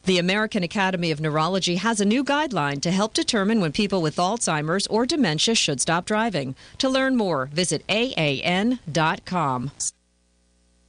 The American Academy of Neurology has a new guideline to help determine when people with Alzheimer's or dementia should stop driving. To learn more, visit AAN.com.